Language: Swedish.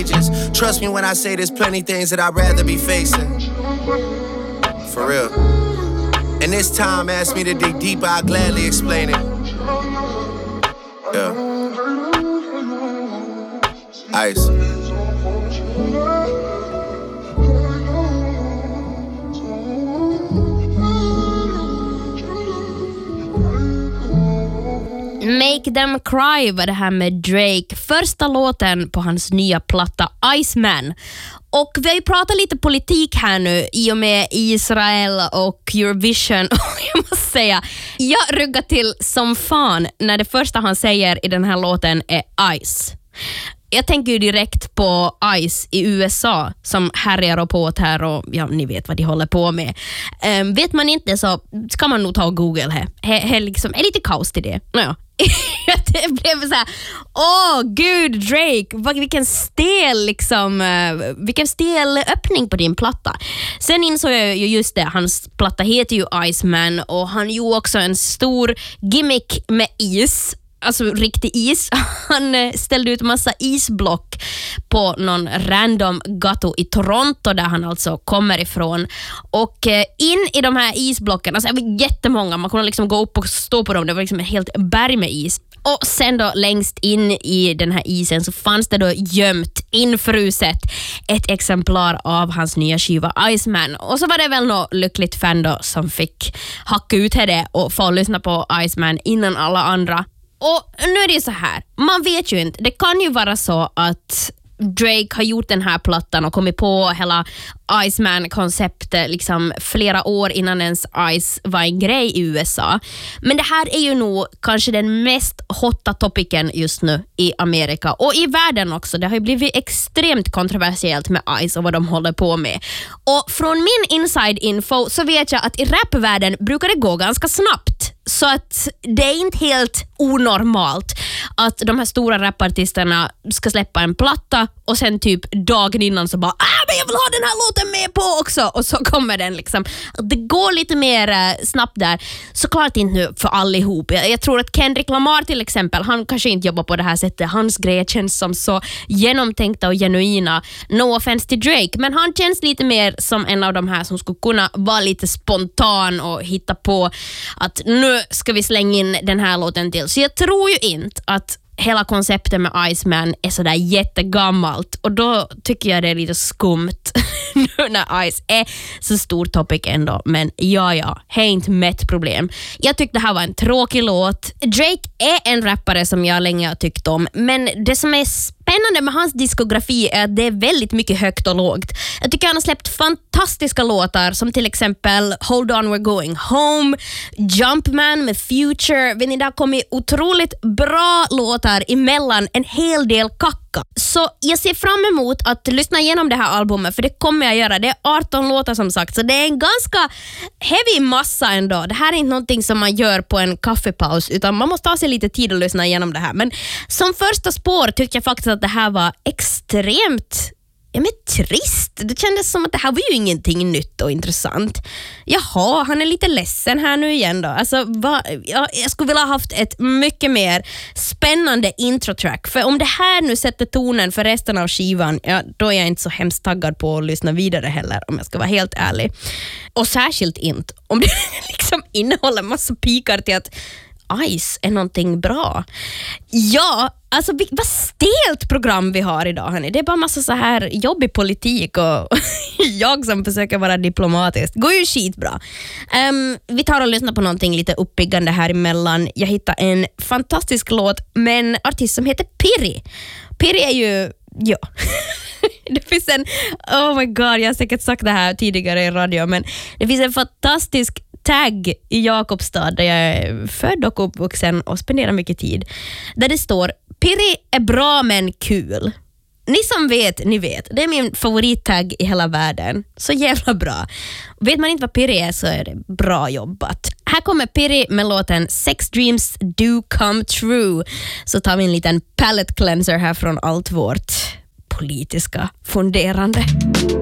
pages. Trust me when I say there's plenty things that I'd rather be facing. For real. And this time ask me to dig deeper, I'll gladly explain it. Yeah. Ice. Make Them Cry var det här med Drake. Första låten på hans nya platta Iceman. Och vi har ju pratat lite politik här nu i och med Israel och Eurovision. Och jag måste säga, jag ruggar till som fan när det första han säger i den här låten är Ice. Jag tänker ju direkt på ICE i USA som härjar och på här och ja, ni vet vad de håller på med. Vet man inte så ska man nog ta och Google här. Liksom, är lite kaos till det. Naja. Det blev så här, gud Drake, vilken stel liksom, vilken stel öppning på din platta. Sen insåg jag ju just det, hans platta heter ju Iceman och han gjorde också en stor gimmick med is. Alltså riktig is. Han ställde ut massa isblock på någon random gato i Toronto där han alltså kommer ifrån. Och in i de här isblocken, alltså det var jättemånga, man kunde liksom gå upp och stå på dem, det var liksom ett helt berg med is. Och sen då längst in i den här isen så fanns det då gömt, infruset, ett exemplar av hans nya skiva Iceman. Och så var det väl något lyckligt fan då som fick hacka ut det och få lyssna på Iceman innan alla andra. Och nu är det så här, man vet ju inte, det kan ju vara så att Drake har gjort den här plattan och kommit på hela Iceman-konceptet liksom flera år innan ens Ice var en grej i USA. Men det här är ju nog kanske den mest hotta topicen just nu i Amerika och i världen också. Det har ju blivit extremt kontroversiellt med Ice och vad de håller på med. Och från min inside info så vet jag att i rapvärlden brukar det gå ganska snabbt. Så att det är inte helt onormalt att de här stora rapartisterna ska släppa en platta och sen typ dagen innan så bara men jag vill ha den här låten med på också, och så kommer den liksom. Det går lite mer snabbt där. Såklart inte nu för allihop. Jag tror att Kendrick Lamar till exempel, han kanske inte jobbar på det här sättet. Hans grejer känns som så genomtänkta och genuina. No offense till Drake, men han känns lite mer som en av de här som skulle kunna vara lite spontan och hitta på att nu ska vi slänga in den här låten till. Så jag tror ju inte att hela konceptet med Iceman är sådär jättegammalt, och då tycker jag det är lite skumt nu när Ice är så stor topic ändå. Men ja, det är inte mätt problem. Jag tyckte det här var en tråkig låt. Drake är en rappare som jag länge har tyckt om, men det som är spännande med hans diskografi är att det är väldigt mycket högt och lågt. Jag tycker han har släppt fantastiska låtar som till exempel Hold On We're Going Home, Jumpman med Future. Vet ni, det har kommit otroligt bra låtar emellan en hel del kacka. Så jag ser fram emot att lyssna igenom det här albumet, för det kommer jag göra. Det är 18 låtar som sagt, så det är en ganska heavy massa ändå. Det här är inte någonting som man gör på en kaffepaus, utan man måste ha sig lite tid att lyssna igenom det här. Men som första spår tycker jag faktiskt att det här var extremt trist. Det kändes som att det här var ju ingenting nytt och intressant. Jaha, han är lite ledsen här nu igen då. Alltså, jag skulle vilja ha haft ett mycket mer spännande introtrack. För om det här nu sätter tonen för resten av skivan, då är jag inte så hemskt taggad på att lyssna vidare heller, om jag ska vara helt ärlig. Och särskilt inte om det liksom innehåller massa pikar till att Ice är någonting bra. Ja, alltså vad stelt program vi har idag, hörni. Det är bara massa så här jobbig politik och jag som försöker vara diplomatisk. Går ju skitbra. Vi tar och lyssnar på någonting lite uppiggande här emellan. Jag hittade en fantastisk låt med en artist som heter Pirri. Pirri är ju, ja... Det finns en, oh my god, jag har säkert sagt det här tidigare i radio, men det finns en fantastisk tagg i Jakobstad där jag är född och uppvuxen och spenderar mycket tid, där det står: Pirri är bra men kul. Ni som vet, ni vet. Det är min favorittagg i hela världen. Så jävla bra. Vet man inte vad Pirri är så är det bra jobbat. Här kommer Pirri med låten Sex Dreams Do Come True. Så tar vi en liten palette cleanser här från allt vårt politiska funderande.